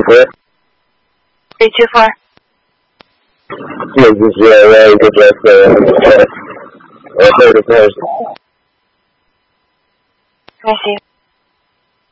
324. 324. Yeah, just right, just heard the person. Let me see.